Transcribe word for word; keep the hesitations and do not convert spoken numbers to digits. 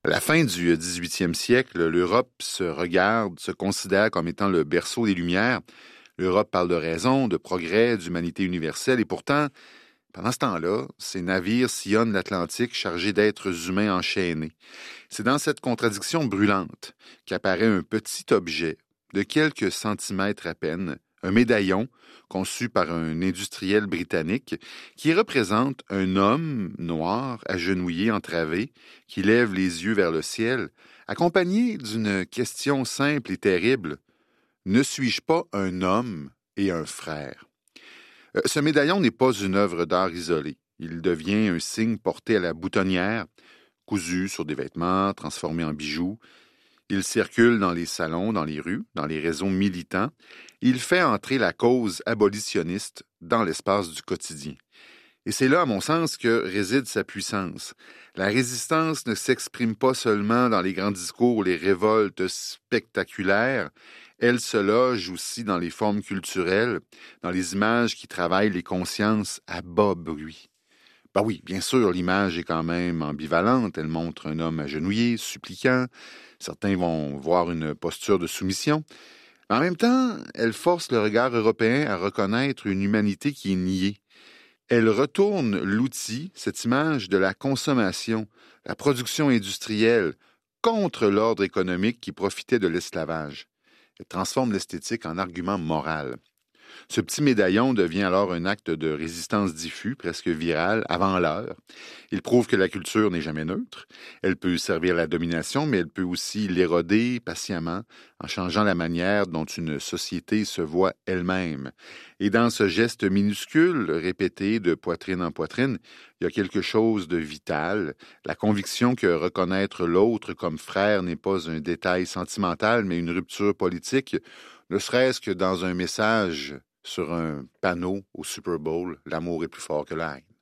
À la fin du dix-huitième siècle, l'Europe se regarde, se considère comme étant le berceau des Lumières. L'Europe parle de raison, de progrès, d'humanité universelle, et pourtant, pendant ce temps-là, ces navires sillonnent l'Atlantique chargés d'êtres humains enchaînés. C'est dans cette contradiction brûlante qu'apparaît un petit objet de quelques centimètres à peine, un médaillon conçu par un industriel britannique qui représente un homme noir agenouillé, entravé, qui lève les yeux vers le ciel, accompagné d'une question simple et terrible. Ne suis-je pas un homme et un frère? Euh, Ce médaillon n'est pas une œuvre d'art isolée. Il devient un signe porté à la boutonnière, cousu sur des vêtements, transformé en bijoux. Il circule dans les salons, dans les rues, dans les réseaux militants. Il fait entrer la cause abolitionniste dans l'espace du quotidien. Et c'est là, à mon sens, que réside sa puissance. La résistance ne s'exprime pas seulement dans les grands discours ou les révoltes spectaculaires, elle se loge aussi dans les formes culturelles, dans les images qui travaillent les consciences à bas bruit. Ben oui, bien sûr, l'image est quand même ambivalente. Elle montre un homme agenouillé, suppliant. Certains vont voir une posture de soumission. En même temps, elle force le regard européen à reconnaître une humanité qui est niée. Elle retourne l'outil, cette image de la consommation, la production industrielle, contre l'ordre économique qui profitait de l'esclavage. Elle transforme l'esthétique en argument moral. Ce petit médaillon devient alors un acte de résistance diffus, presque viral, avant l'heure. Il prouve que la culture n'est jamais neutre. Elle peut servir à la domination, mais elle peut aussi l'éroder patiemment en changeant la manière dont une société se voit elle-même. Et dans ce geste minuscule, répété de poitrine en poitrine, il y a quelque chose de vital, la conviction que reconnaître l'autre comme frère n'est pas un détail sentimental, mais une rupture politique, ne serait-ce que dans un message sur un panneau au Super Bowl, l'amour est plus fort que la haine.